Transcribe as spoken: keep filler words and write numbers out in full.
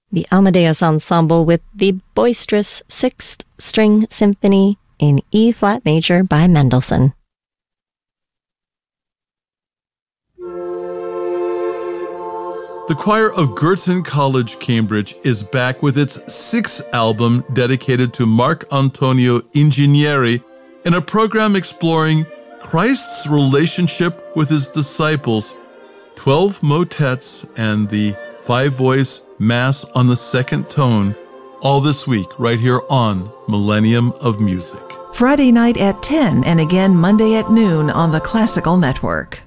the Amadeus Ensemble with the boisterous Sixth String Symphony in E-flat major by Mendelssohn. The choir of Girton College, Cambridge is back with its sixth album dedicated to Marcantonio Ingegneri in a program exploring Christ's relationship with his disciples, twelve motets, and the five-voice Mass on the second tone, all this week right here on Millennium of Music. Friday night at ten and again Monday at noon on the Classical Network.